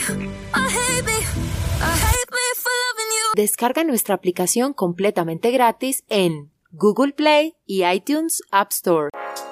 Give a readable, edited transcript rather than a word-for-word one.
Descarga nuestra aplicación completamente gratis en Google Play y iTunes App Store.